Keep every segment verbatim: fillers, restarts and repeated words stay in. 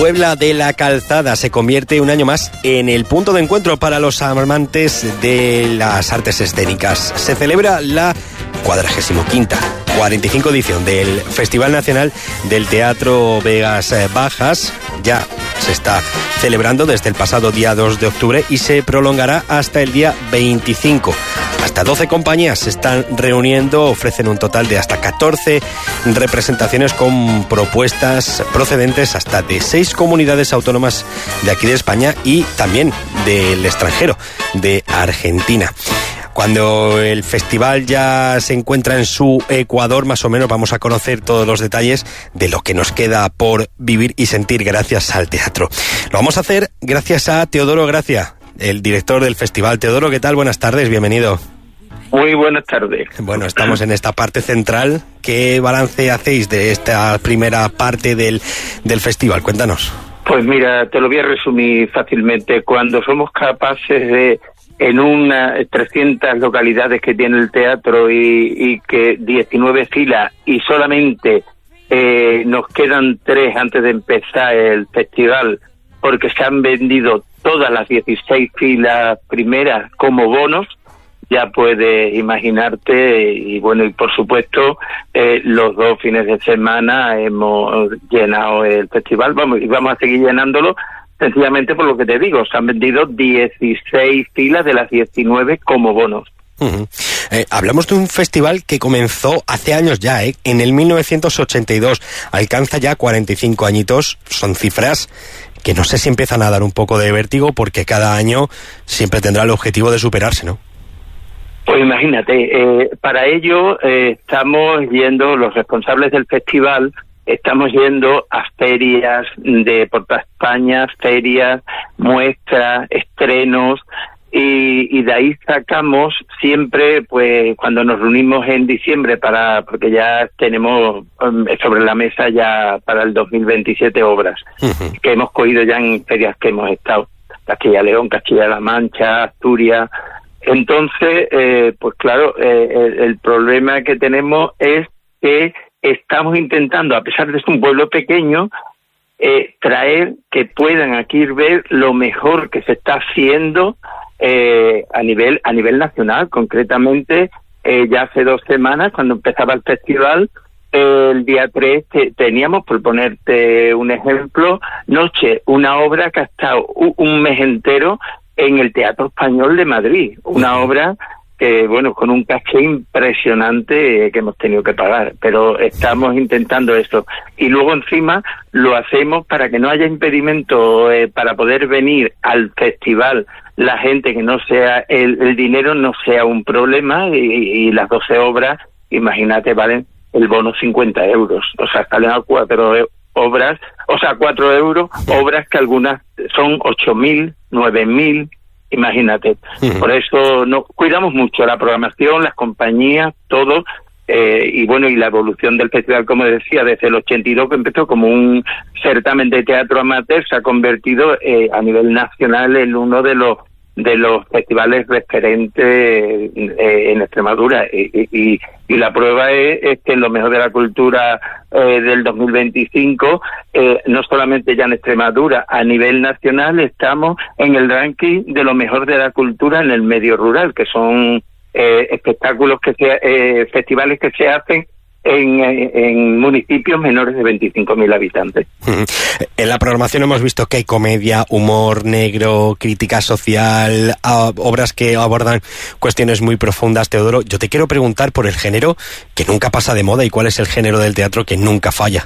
Puebla de la Calzada se convierte un año más en el punto de encuentro para los amantes de las artes escénicas. Se celebra la cuadragésimo quinta, cuarenta y cinco edición del Festival Nacional del Teatro Vegas Bajas. Ya se está celebrando desde el pasado día dos de octubre y se prolongará hasta el día veinticinco. Hasta doce compañías se están reuniendo, ofrecen un total de hasta catorce representaciones con propuestas procedentes hasta de seis comunidades autónomas de aquí de España y también del extranjero, de Argentina. Cuando el festival ya se encuentra en su ecuador, más o menos, vamos a conocer todos los detalles de lo que nos queda por vivir y sentir gracias al teatro. Lo vamos a hacer gracias a Teodoro Gracia, el director del festival. Teodoro, ¿qué tal? Buenas tardes, bienvenido. Muy buenas tardes. Bueno, estamos en esta parte central. ¿Qué balance hacéis de esta primera parte del, del festival? Cuéntanos. Pues mira, te lo voy a resumir fácilmente. Cuando somos capaces de, en unas trescientas localidades que tiene el teatro y, y que diecinueve filas y solamente eh, nos quedan tres antes de empezar el festival porque se han vendido todas las dieciséis filas primeras como bonos, ya puedes imaginarte, y bueno, y por supuesto, eh, los dos fines de semana hemos llenado el festival, vamos, y vamos a seguir llenándolo, sencillamente por lo que te digo, se han vendido dieciséis filas de las diecinueve como bonos. Uh-huh. Eh, hablamos de un festival que comenzó hace años ya, ¿eh? En el mil novecientos ochenta y dos, alcanza ya cuarenta y cinco añitos, son cifras que no sé si empiezan a dar un poco de vértigo porque cada año siempre tendrá el objetivo de superarse, ¿no? Pues imagínate, eh, para ello eh, estamos yendo, los responsables del festival, estamos yendo a ferias de por toda España, ferias, muestras, estrenos, y, y de ahí sacamos siempre, pues cuando nos reunimos en diciembre, para porque ya tenemos um, sobre la mesa ya para el dos mil veintisiete obras, uh-huh. que hemos cogido ya en ferias que hemos estado, Castilla y León, Castilla-La Mancha, Asturias. Entonces, eh, pues claro, eh, el, el problema que tenemos es que estamos intentando, a pesar de ser un pueblo pequeño, eh, traer que puedan aquí ver lo mejor que se está haciendo eh, a nivel a nivel nacional. Concretamente, eh, ya hace dos semanas, cuando empezaba el festival, eh, el día tres te, teníamos, por ponerte un ejemplo, Noche, una obra que ha estado un, un mes entero en el Teatro Español de Madrid, una obra que, bueno, con un caché impresionante eh, que hemos tenido que pagar, pero estamos intentando eso. Y luego encima lo hacemos para que no haya impedimento eh, para poder venir al festival, la gente que no sea, el, el dinero no sea un problema, y, y las doce obras, imagínate, valen el bono cincuenta euros, o sea, salen a cuatro obras, o sea, cuatro euros, obras que algunas son ocho mil, nueve mil, imagínate. Uh-huh. Por eso no cuidamos mucho la programación, las compañías, todo, eh, y bueno, y la evolución del festival, como decía, desde el ochenta y dos, que empezó como un certamen de teatro amateur, se ha convertido eh, a nivel nacional en uno de los de los festivales referentes eh, en Extremadura, y, y, y la prueba es, es que en lo mejor de la cultura eh, del dos mil veinticinco, eh, no solamente ya en Extremadura, a nivel nacional estamos en el ranking de lo mejor de la cultura en el medio rural, que son eh, espectáculos que se, eh, festivales que se hacen En, en municipios menores de veinticinco mil habitantes. En la programación hemos visto que hay comedia, humor negro, crítica social, obras que abordan cuestiones muy profundas. Teodoro, yo te quiero preguntar por el género que nunca pasa de moda y cuál es el género del teatro que nunca falla.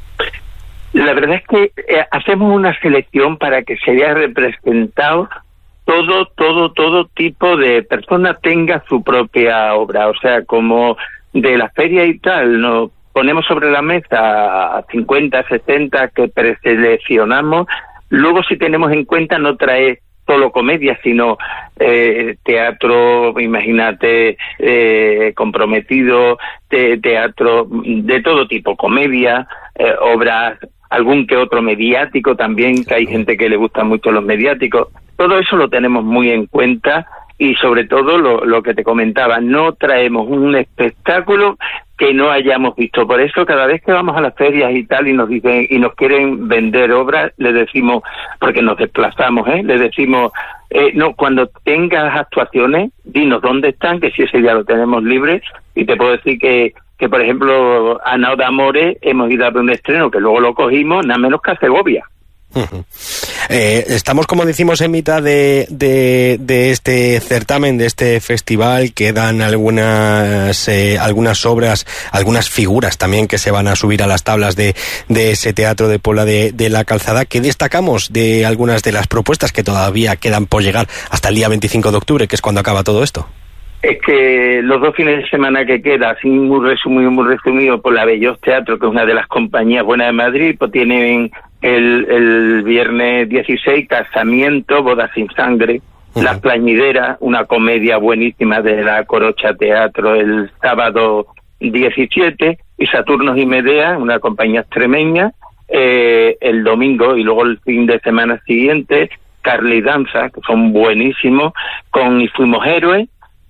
La verdad es que eh, hacemos una selección para que se vea representado todo, todo, todo tipo de persona tenga su propia obra, o sea, como de la feria y tal, nos ponemos sobre la mesa a cincuenta, sesenta que preseleccionamos. Luego, si tenemos en cuenta, no trae solo comedia, sino eh, teatro, imagínate, eh, comprometido, te, teatro de todo tipo, comedia, eh, obras, algún que otro mediático también, que hay gente que le gusta mucho los mediáticos. Todo eso lo tenemos muy en cuenta y sobre todo lo, lo que te comentaba, no traemos un espectáculo que no hayamos visto. Por eso cada vez que vamos a las ferias y tal y nos dicen y nos quieren vender obras, les decimos, porque nos desplazamos, ¿eh? Les decimos, eh, no, cuando tengas actuaciones, dinos dónde están, que si ese día lo tenemos libre, y te puedo decir que, que por ejemplo, a Nao de Amores hemos ido a ver un estreno que luego lo cogimos, nada menos que a Segovia. Uh-huh. Eh, estamos, como decimos, en mitad de, de, de este certamen, de este festival. Quedan algunas eh, algunas obras, algunas figuras también que se van a subir a las tablas de, de ese Teatro de Puebla de, de la Calzada. ¿Qué destacamos de algunas de las propuestas que todavía quedan por llegar hasta el día veinticinco de octubre, que es cuando acaba todo esto? Es que los dos fines de semana que queda, así muy resumido, muy resumido, por la Bellos Teatro, que es una de las compañías buenas de Madrid, pues tienen el, el viernes dieciséis, Casamiento, Bodas sin Sangre, uh-huh. La Plañidera, una comedia buenísima de la Corocha Teatro, el sábado diecisiete, y Saturnos y Medea, una compañía extremeña, eh, el domingo, y luego el fin de semana siguiente, Carly Danza, que son buenísimos, con Y Fuimos Héroes.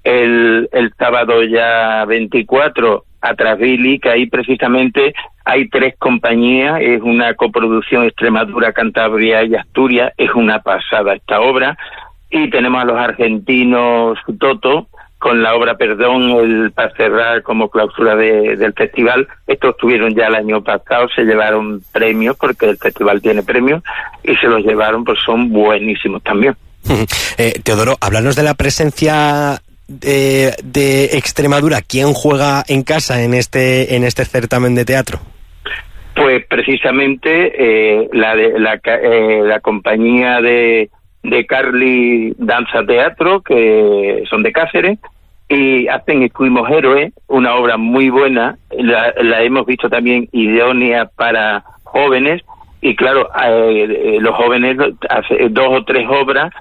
El, el sábado ya veinticuatro, Atrasvili, que ahí precisamente hay tres compañías, es una coproducción Extremadura, Cantabria y Asturias, es una pasada esta obra, y tenemos a los argentinos Toto con la obra Perdón, el para cerrar como clausura de, del festival. Estos estuvieron ya el año pasado, se llevaron premios, porque el festival tiene premios, y se los llevaron, pues son buenísimos también. eh, Teodoro, háblanos de la presencia De, de Extremadura. ¿Quién juega en casa en este en este certamen de teatro? Pues precisamente eh, la, de, la, eh, la compañía de, de Carly Danza Teatro, que son de Cáceres, y hacen Y Fuimos Héroes, una obra muy buena, la, la hemos visto también idónea para jóvenes, y claro, eh, los jóvenes hace dos o tres obras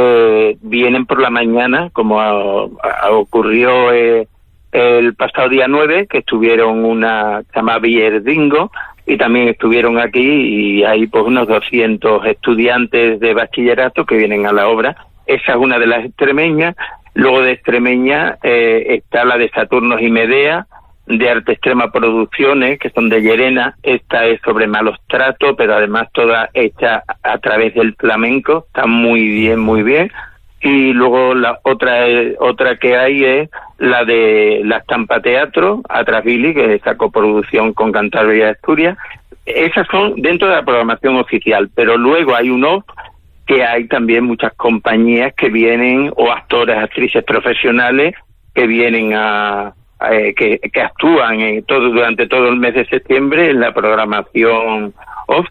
Eh, vienen por la mañana, como a, a, ocurrió eh, el pasado día nueve, que estuvieron una llama Vierdingo, y también estuvieron aquí, y hay pues unos doscientos estudiantes de bachillerato que vienen a la obra. Esa es una de las extremeñas. Luego de Extremeña eh, está la de Saturnos y Medea, de Arte Extrema Producciones, que son de Llerena. Esta es sobre malos tratos, pero además toda hecha a través del flamenco, está muy bien, muy bien. Y luego la otra otra que hay es la de La Estampa Teatro, Atrasvili, que es esa coproducción con Cantabria y Asturias. Esas son dentro de la programación oficial, pero luego hay uno que hay también muchas compañías que vienen, o actores, actrices profesionales, que vienen a Eh, que, que actúan en todo, durante todo el mes de septiembre en la programación off.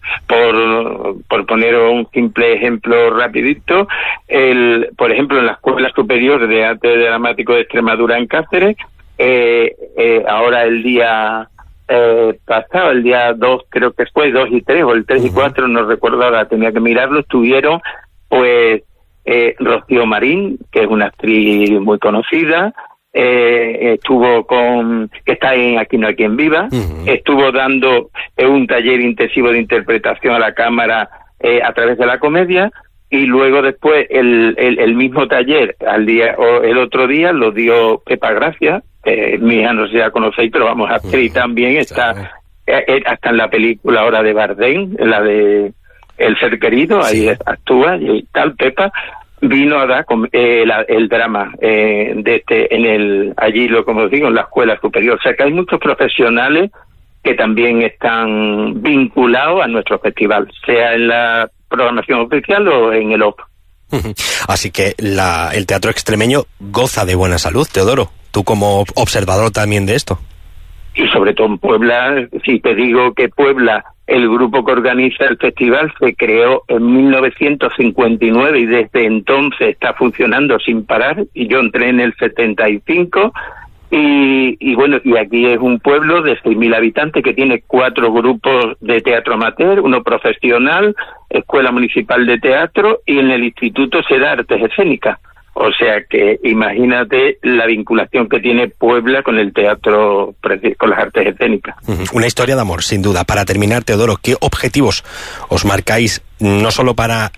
Por, por poner un simple ejemplo rapidito, el, por ejemplo, en la Escuela Superior de Arte Dramático de Extremadura en Cáceres, eh, eh, ahora el día eh, pasado, el día dos creo que fue, dos y tres, o el tres uh-huh. y cuatro, no recuerdo ahora, tenía que mirarlo, estuvieron pues eh, Rocío Marín, que es una actriz muy conocida, Eh, estuvo con, que está en Aquí no hay quien viva, uh-huh. estuvo dando eh, un taller intensivo de interpretación a la cámara eh, a través de la comedia, y luego después el, el, el mismo taller al día o el otro día lo dio Pepa Gracia, eh, mi hija no sé si la conocéis, pero vamos, actriz uh-huh. también, está eh, eh, hasta en la película ahora de Bardem, la de El Ser Querido, ahí sí. actúa y tal. Pepa vino a dar eh, la, el drama eh, de este en el allí lo como digo en la escuela superior. O sea que hay muchos profesionales que también están vinculados a nuestro festival, sea en la programación oficial o en el O P. Así que la, el teatro extremeño goza de buena salud, Teodoro, tú como observador también de esto. Y sobre todo en Puebla, si te digo que Puebla, el grupo que organiza el festival, se creó en mil novecientos cincuenta y nueve y desde entonces está funcionando sin parar, y yo entré en el setenta y cinco, y, y bueno, y aquí es un pueblo de seis mil habitantes que tiene cuatro grupos de teatro amateur, uno profesional, Escuela Municipal de Teatro, y en el instituto se da artes escénicas. O sea que imagínate la vinculación que tiene Puebla con el teatro, con las artes escénicas. Una historia de amor, sin duda. Para terminar, Teodoro, ¿qué objetivos os marcáis no solo para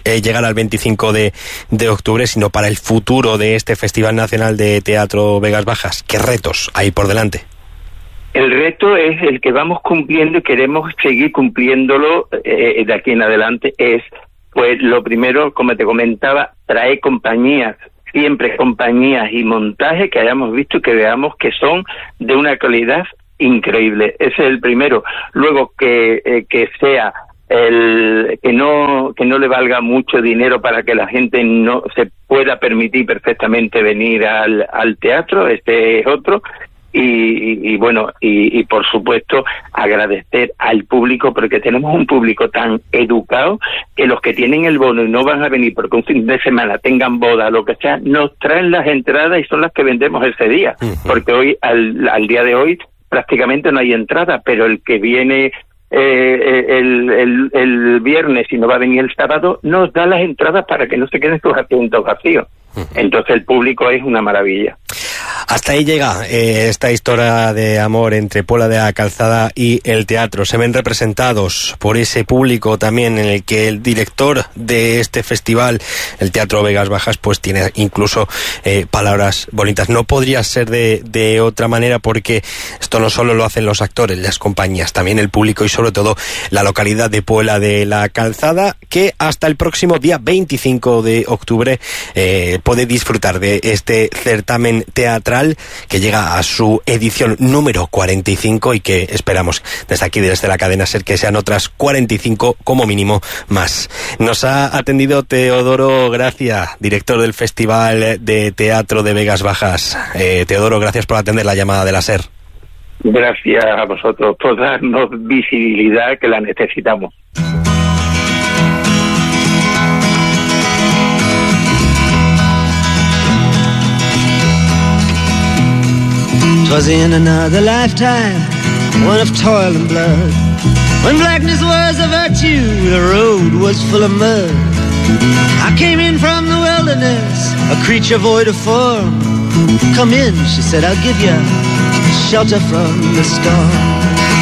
eh, llegar al veinticinco de octubre, sino para el futuro de este Festival Nacional de Teatro Vegas Bajas. ¿Qué retos hay por delante? El reto es el que vamos cumpliendo y queremos seguir cumpliéndolo eh, de aquí en adelante. Es, pues, lo primero, como te comentaba, traer compañías, siempre compañías y montajes que hayamos visto y que veamos que son de una calidad increíble. Ese es el primero. Luego, que eh, que sea el que no que no le valga mucho dinero para que la gente no se pueda permitir perfectamente venir al, al teatro. Este es otro. Y, y, y bueno, y, y por supuesto agradecer al público, porque tenemos un público tan educado que los que tienen el bono y no van a venir porque un fin de semana tengan boda, lo que sea, nos traen las entradas y son las que vendemos ese día. Uh-huh. Porque hoy, al, al día de hoy, prácticamente no hay entrada, pero el que viene eh, el, el, el viernes y no va a venir el sábado, nos da las entradas para que no se queden sus asientos vacíos. Uh-huh. Entonces el público es una maravilla. Hasta ahí llega eh, esta historia de amor entre Puebla de la Calzada y el teatro. Se ven representados por ese público también, en el que el director de este festival, el Teatro Vegas Bajas, pues tiene incluso eh, palabras bonitas. No podría ser de, de otra manera, porque esto no solo lo hacen los actores, las compañías, también el público y sobre todo la localidad de Puebla de la Calzada, que hasta el próximo día veinticinco de octubre eh, puede disfrutar de este certamen teatral que llega a su edición número cuarenta y cinco y que esperamos desde aquí, desde la cadena SER, que sean otras cuarenta y cinco como mínimo más. Nos ha atendido Teodoro Gracia, director del Festival de Teatro de Vegas Bajas. Eh, Teodoro, gracias por atender la llamada de la SER. Gracias a vosotros por darnos visibilidad, que la necesitamos. 'Twas in another lifetime, one of toil and blood, when blackness was a virtue, the road was full of mud. I came in from the wilderness, a creature void of form. Come in, she said, I'll give you shelter from the storm.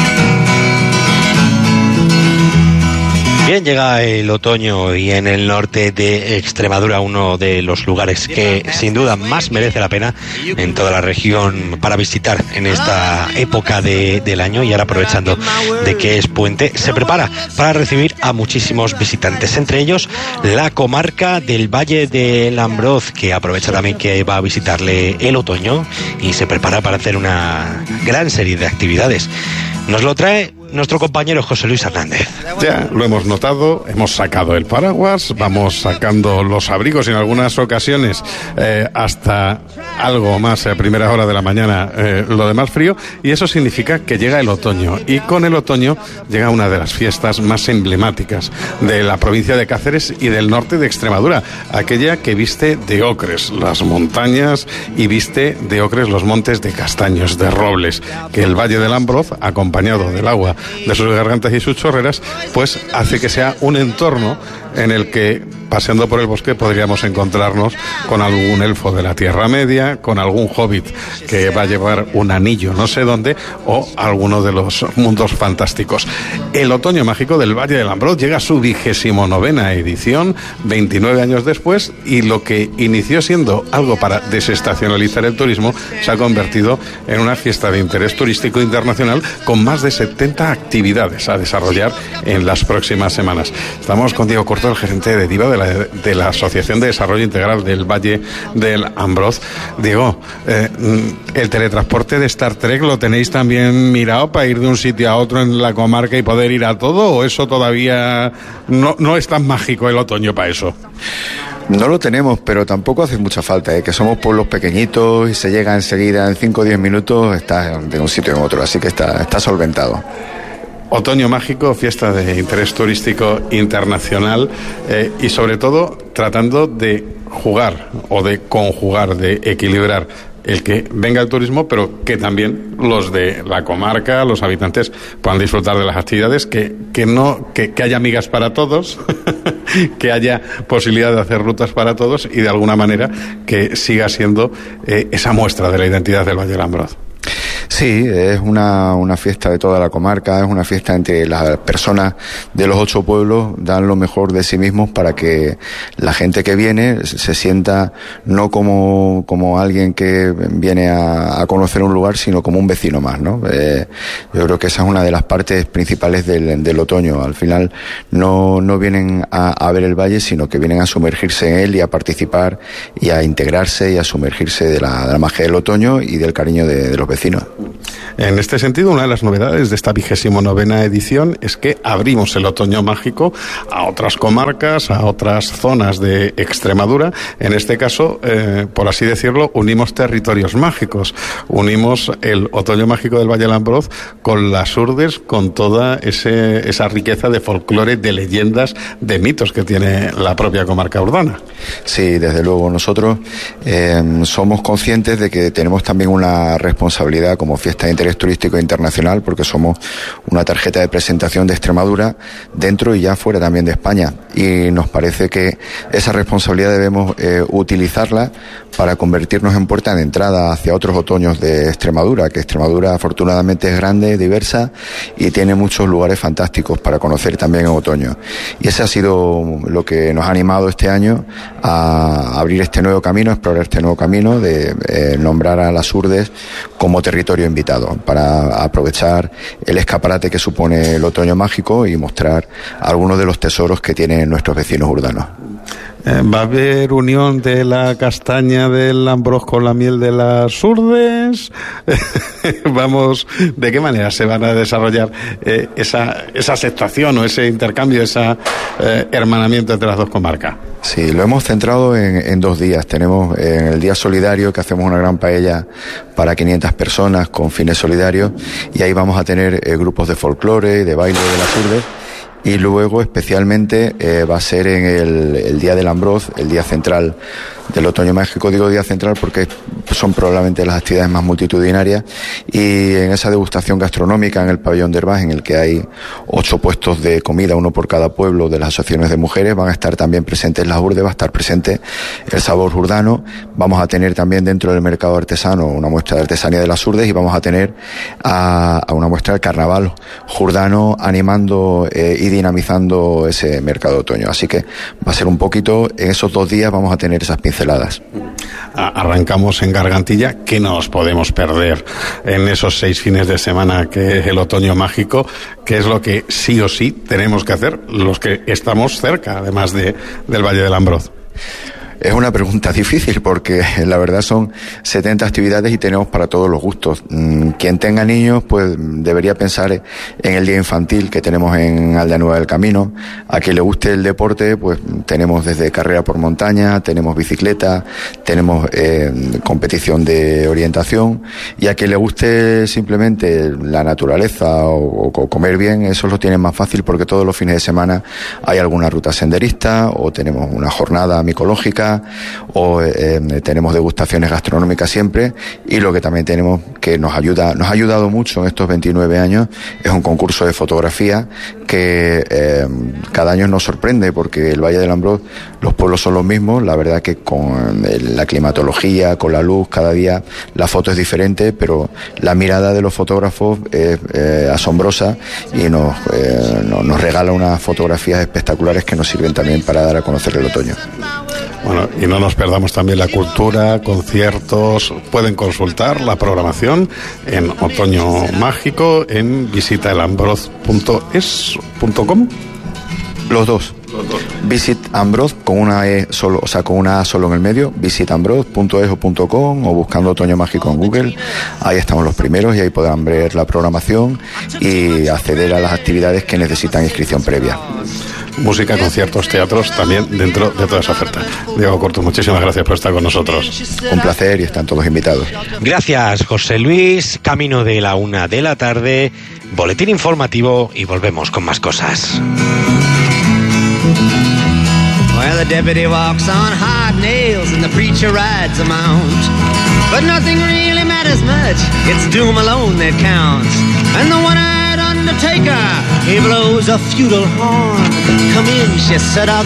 Bien, llega el otoño y en el norte de Extremadura, uno de los lugares que sin duda más merece la pena en toda la región para visitar en esta época de, del año, y ahora aprovechando de que es puente, se prepara para recibir a muchísimos visitantes, entre ellos la comarca del Valle del Ambroz, que aprovecha también que va a visitarle el otoño y se prepara para hacer una gran serie de actividades. Nos lo trae nuestro compañero José Luis Hernández. Ya lo hemos notado, hemos sacado el paraguas, vamos sacando los abrigos y en algunas ocasiones eh, hasta algo más a primera hora de la mañana, eh, lo de más frío, y eso significa que llega el otoño, y con el otoño llega una de las fiestas más emblemáticas de la provincia de Cáceres y del norte de Extremadura, aquella que viste de ocres las montañas y viste de ocres los montes de castaños, de robles, que el Valle del Ambroz, acompañado del agua de sus gargantas y sus chorreras, pues hace que sea un entorno en el que, paseando por el bosque, podríamos encontrarnos con algún elfo de la Tierra Media, con algún hobbit que va a llevar un anillo no sé dónde, o alguno de los mundos fantásticos. El otoño mágico del Valle del Ambroz llega a su vigésimo novena edición, veintinueve años después, y lo que inició siendo algo para desestacionalizar el turismo se ha convertido en una fiesta de interés turístico internacional con más de setenta actividades a desarrollar en las próximas semanas. Estamos con Diego Corto, el gerente de DIVA de la, de la Asociación de Desarrollo Integral del Valle del Ambroz. Diego, eh, ¿el teletransporte de Star Trek lo tenéis también mirado para ir de un sitio a otro en la comarca y poder ir a todo, o eso todavía no, no es tan mágico el otoño para eso? No lo tenemos, pero tampoco hace mucha falta, ¿eh? Que somos pueblos pequeñitos y se llega enseguida, en cinco o diez minutos está de un sitio en otro, así que está, está solventado. Otoño mágico, fiesta de interés turístico internacional, eh, y sobre todo tratando de jugar o de conjugar, de equilibrar el que venga el turismo, pero que también los de la comarca, los habitantes, puedan disfrutar de las actividades, que, que no, que, que haya migas para todos, que haya posibilidad de hacer rutas para todos y de alguna manera que siga siendo eh, esa muestra de la identidad del Valle del Ambroz. Sí, es una, una fiesta de toda la comarca, es una fiesta entre las personas de los ocho pueblos, dan lo mejor de sí mismos para que la gente que viene se sienta no como, como alguien que viene a, a conocer un lugar, sino como un vecino más, ¿no? Eh, yo creo que esa es una de las partes principales del, del otoño. Al final no, no vienen a, a ver el valle, sino que vienen a sumergirse en él y a participar y a integrarse y a sumergirse de la, de la magia del otoño y del cariño de, de los vecinos. En este sentido, una de las novedades de esta vigésimo novena edición es que abrimos el otoño mágico a otras comarcas, a otras zonas de Extremadura. En este caso, eh, por así decirlo, unimos territorios mágicos. Unimos el otoño mágico del Valle del Ambroz con las Urdes, con toda ese, esa riqueza de folclore, de leyendas, de mitos que tiene la propia comarca urdana. Sí, desde luego. Nosotros eh, somos conscientes de que tenemos también una responsabilidad como fiesta de interés turístico internacional, porque somos una tarjeta de presentación de Extremadura dentro y ya fuera también de España, y nos parece que esa responsabilidad debemos eh, utilizarla para convertirnos en puerta de entrada hacia otros otoños de Extremadura, que Extremadura afortunadamente es grande, diversa y tiene muchos lugares fantásticos para conocer también en otoño. Y ese ha sido lo que nos ha animado este año a abrir este nuevo camino, a explorar este nuevo camino de eh, nombrar a las Urdes como territorio invitado, para aprovechar el escaparate que supone el otoño mágico y mostrar algunos de los tesoros que tienen nuestros vecinos urdanos. ¿Va a haber unión de la castaña del Ambroz con la miel de las Urdes? Vamos, ¿de qué manera se van a desarrollar eh, esa, esa aceptación o ese intercambio, ese eh, hermanamiento entre las dos comarcas? Sí, lo hemos centrado en, en dos días. Tenemos eh, en el día solidario, que hacemos una gran paella para quinientas personas con fines solidarios, y ahí vamos a tener eh, grupos de folclore, de baile de las Urdes. Y luego especialmente eh, va a ser en el, el Día del Ambroz, el día central del otoño mágico. Digo día central porque son probablemente las actividades más multitudinarias, y en esa degustación gastronómica en el pabellón de Herbás, en el que hay ocho puestos de comida, uno por cada pueblo de las asociaciones de mujeres, van a estar también presentes las Urdes, va a estar presente el sabor urdano. Vamos a tener también dentro del mercado artesano una muestra de artesanía de las Urdes, y vamos a tener a, a una muestra del carnaval jurdano animando eh, y dinamizando ese mercado de otoño. Así que va a ser un poquito, en esos dos días vamos a tener esas pinceladas. Arrancamos en Gargantilla. ¿Qué nos podemos perder en esos seis fines de semana que es el otoño mágico? ¿Qué es lo que sí o sí tenemos que hacer los que estamos cerca, además de, del Valle del Ambroz? Es una pregunta difícil porque la verdad son setenta actividades y tenemos para todos los gustos. Quien tenga niños pues debería pensar en el día infantil que tenemos en Aldea Nueva del Camino. A quien le guste el deporte pues tenemos desde carrera por montaña, tenemos bicicleta, tenemos eh, competición de orientación, y a quien le guste simplemente la naturaleza o, o comer bien, eso lo tienen más fácil porque todos los fines de semana hay alguna ruta senderista o tenemos una jornada micológica, o eh, tenemos degustaciones gastronómicas siempre. Y lo que también tenemos, que nos ayuda, nos ha ayudado mucho en estos veintinueve años, es un concurso de fotografía que eh, cada año nos sorprende, porque el Valle del Ambroz, los pueblos son los mismos, la verdad que con la climatología, con la luz, cada día la foto es diferente, pero la mirada de los fotógrafos es eh, asombrosa, y nos, eh, nos, nos regala unas fotografías espectaculares que nos sirven también para dar a conocer el otoño. Bueno, y no nos perdamos también la cultura, conciertos. Pueden consultar la programación en Otoño Mágico en visita el ambroz punto es punto com. Los dos. Los dos. Visit Ambroz con una E solo, o sea, con una A solo en el medio, visit ambroz punto es o punto com, o buscando Otoño Mágico en Google. Ahí estamos los primeros y ahí podrán ver la programación y acceder a las actividades que necesitan inscripción previa. Música, conciertos, teatros también dentro de toda esa oferta. Diego Corto, muchísimas gracias por estar con nosotros. Un placer, y están todos invitados. Gracias, José Luis. Camino de la una de la tarde, boletín informativo, y volvemos con más cosas. Well, the deputy walks on hard nails and the preacher rides a mount, but nothing really matters much, it's doom alone that counts. And the one-eyed undertaker, he blows a feudal horn. Come in, she said, I'll